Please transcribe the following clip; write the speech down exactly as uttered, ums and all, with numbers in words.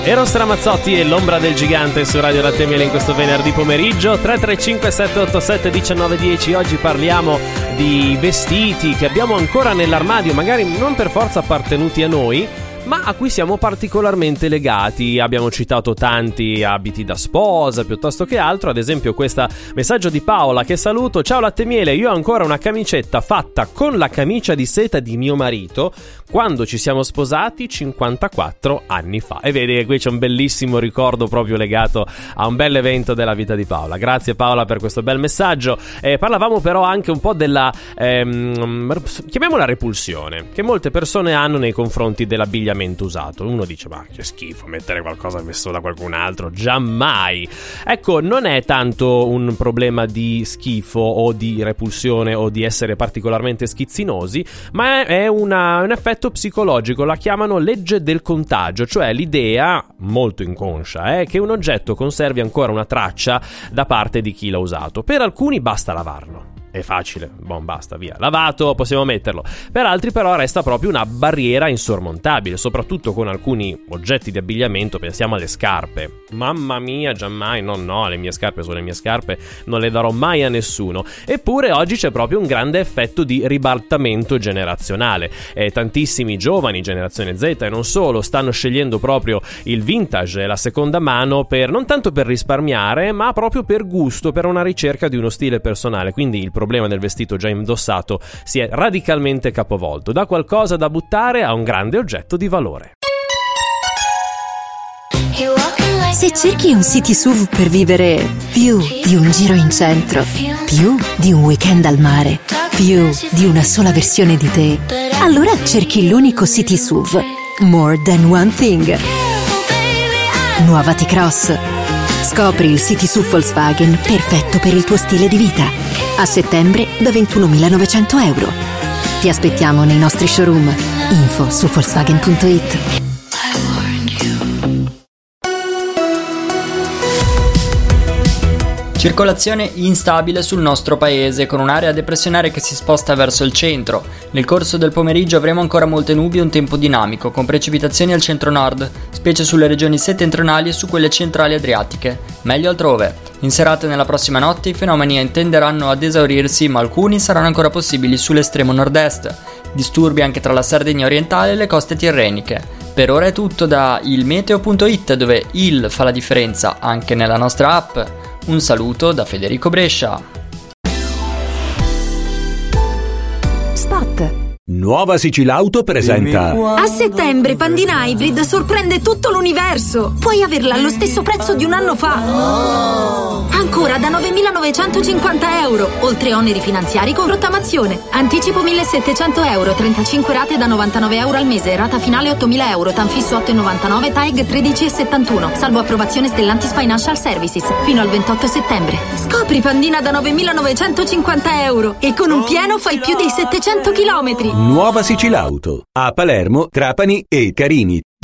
Eros Ramazzotti e l'ombra del gigante su Radio Latte e Miele in questo venerdì pomeriggio. Tre tre cinque sette otto sette uno nove uno zero. Oggi parliamo di vestiti che abbiamo ancora nell'armadio, magari non per forza appartenuti a noi, ma a cui siamo particolarmente legati. Abbiamo citato tanti abiti da sposa piuttosto che altro. Ad esempio questo messaggio di Paola, che saluto: ciao Latte e Miele, io ho ancora una camicetta fatta con la camicia di seta di mio marito quando ci siamo sposati cinquantaquattro anni fa. E vedi che qui c'è un bellissimo ricordo proprio legato a un bel evento della vita di Paola. Grazie Paola per questo bel messaggio. Eh, parlavamo però anche un po' della ehm, chiamiamola repulsione che molte persone hanno nei confronti dell'abbigliamento usato. Uno dice: ma che schifo mettere qualcosa messo da qualcun altro, giammai. Ecco, non è tanto un problema di schifo o di repulsione o di essere particolarmente schizzinosi, ma è una, un effetto psicologico. La chiamano legge del contagio, cioè l'idea molto inconscia è che un oggetto conservi ancora una traccia da parte di chi l'ha usato. Per alcuni basta lavarlo, è facile, bon, basta, via, lavato, possiamo metterlo. Per altri però resta proprio una barriera insormontabile, soprattutto con alcuni oggetti di abbigliamento. Pensiamo alle scarpe. Mamma mia, giammai, no no, le mie scarpe sono le mie scarpe, non le darò mai a nessuno. Eppure oggi c'è proprio un grande effetto di ribaltamento generazionale. Eh, tantissimi giovani, generazione Z e non solo, stanno scegliendo proprio il vintage e la seconda mano, per non tanto per risparmiare, ma proprio per gusto, per una ricerca di uno stile personale. Quindi il problema del vestito già indossato si è radicalmente capovolto, da qualcosa da buttare a un grande oggetto di valore. Se cerchi un city S U V per vivere più di un giro in centro, più di un weekend al mare, più di una sola versione di te, allora cerchi l'unico city S U V More Than One Thing. Nuova T-Cross. Scopri il city S U V Volkswagen perfetto per il tuo stile di vita. A settembre da ventunomilanovecento euro. Ti aspettiamo nei nostri showroom. Info su Volkswagen punto it. Circolazione instabile sul nostro paese, con un'area depressionare che si sposta verso il centro. Nel corso del pomeriggio avremo ancora molte nubi e un tempo dinamico, con precipitazioni al centro-nord, specie sulle regioni settentrionali e su quelle centrali adriatiche. Meglio altrove. In serata e nella prossima notte i fenomeni tenderanno ad esaurirsi, ma alcuni saranno ancora possibili sull'estremo nord-est. Disturbi anche tra la Sardegna orientale e le coste tirreniche. Per ora è tutto da il meteo punto it, dove il fa la differenza anche nella nostra app. Un saluto da Federico Brescia. Spot. Nuova Sicilauto presenta. A settembre Pandina Hybrid sorprende tutto l'universo. Puoi averla allo stesso prezzo di un anno fa. Ancora da novemilanovecentocinquanta euro, oltre oneri finanziari con rottamazione. Anticipo millesettecento euro, trentacinque rate da novantanove euro al mese, rata finale ottomila euro, tanfisso otto virgola novantanove, T A E G tredici virgola settantuno, salvo approvazione Stellantis Financial Services, fino al ventotto settembre. Scopri Pandina da novemilanovecentocinquanta euro e con un pieno fai più di settecento chilometri. Nuova Sicilauto a Palermo, Trapani e Carini.